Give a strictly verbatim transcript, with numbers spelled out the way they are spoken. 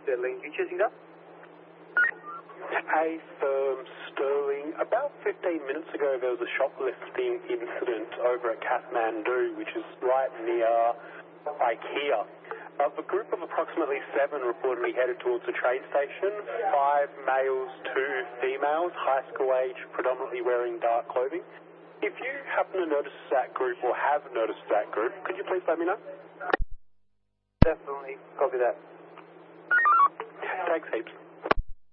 Sterling, you choosing that? Hey, firm Sterling. About fifteen minutes ago, there was a shoplifting incident over at Kathmandu, which is right near IKEA. Uh, a group of approximately seven reportedly headed towards the train station. Five males, two females, high school age, predominantly wearing dark clothing. If you happen to notice that group or have noticed that group, could you please let me know? Definitely. Copy that. Thanks heaps.